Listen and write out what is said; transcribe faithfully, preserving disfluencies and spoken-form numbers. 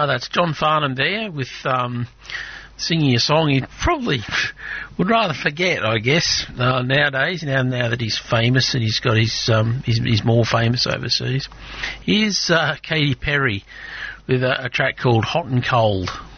uh, that's John Farnham there with um, singing a song he probably would rather forget, I guess, uh, nowadays, now now that he's famous and he's got his, um, he's, he's more famous overseas. Here's uh, Katy Perry with a, a track called Hot and Cold.